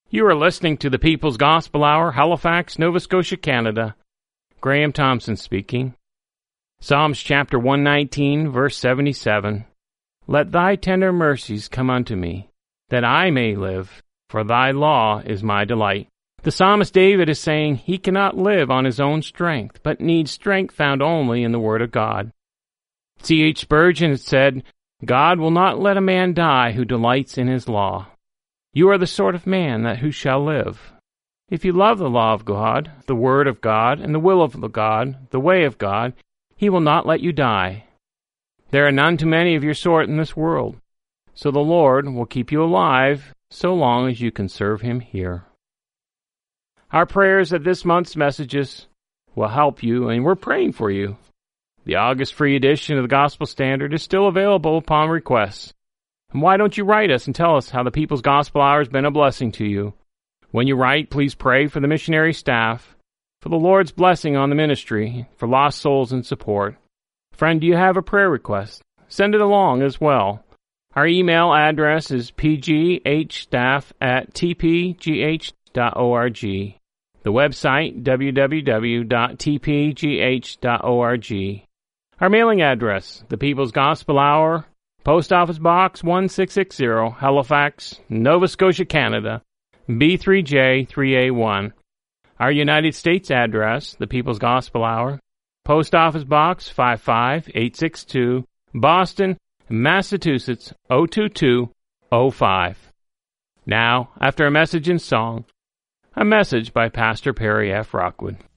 You are listening to the People's Gospel Hour, Halifax, Nova Scotia, Canada. Graham Thompson speaking. Psalms chapter 119, verse 77. Let thy tender mercies come unto me, that I may live, for thy law is my delight. The psalmist David is saying he cannot live on his own strength, but needs strength found only in the Word of God. C.H. Spurgeon had said, God will not let a man die who delights in his law. You are the sort of man that who shall live. If you love the law of God, the Word of God, and the will of God, the way of God, He will not let you die. There are none too many of your sort in this world, so the Lord will keep you alive so long as you can serve Him here. Our prayers at this month's messages will help you, and we're praying for you. The August free edition of the Gospel Standard is still available upon request. And why don't you write us and tell us how the People's Gospel Hour has been a blessing to you? When you write, please pray for the missionary staff, for the Lord's blessing on the ministry, for lost souls and support. Friend, do you have a prayer request? Send it along as well. Our email address is pghstaff@tpgh.org. The website, www.tpgh.org. Our mailing address, the People's Gospel Hour, Post Office Box 1660, Halifax, Nova Scotia, Canada, B3J3A1. Our United States address, the People's Gospel Hour, Post Office Box 55862, Boston, Massachusetts 02205. Now, after a message in song, a message by Pastor Perry F. Rockwood.